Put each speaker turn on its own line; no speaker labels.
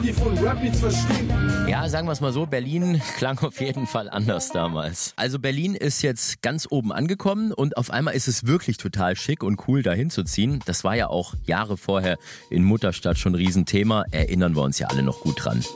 die von Rap nichts verstehen.
Ja, sagen wir es mal so, Berlin klang auf jeden Fall anders damals. Also Berlin ist jetzt ganz oben angekommen und auf einmal ist es wirklich total schick und cool, dahin zu ziehen. Das war ja auch Jahre vorher in Mutterstadt schon ein Riesenthema, erinnern wir uns ja alle noch gut dran.